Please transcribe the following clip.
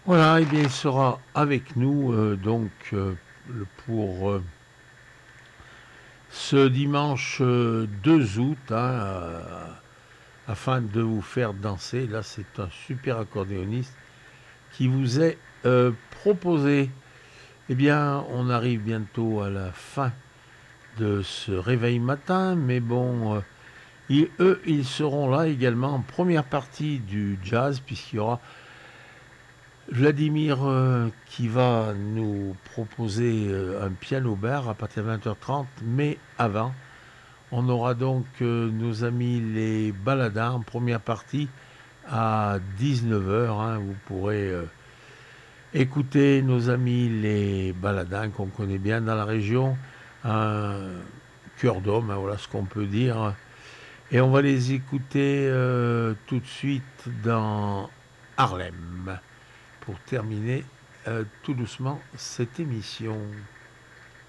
Voilà, et bien il sera avec nous pour ce dimanche 2 août, afin de vous faire danser. Là, c'est un super accordéoniste qui vous est proposé. Eh bien, on arrive bientôt à la fin de ce réveil matin, mais bon, ils seront là également en première partie du jazz, puisqu'il y aura Vladimir qui va nous proposer un piano bar à partir de 20h30, mais avant, on aura donc nos amis les baladins en première partie à 19h. Vous pourrez écouter nos amis les baladins qu'on connaît bien dans la région, un cœur d'homme, voilà ce qu'on peut dire. Et on va les écouter tout de suite dans Harlem pour terminer tout doucement cette émission.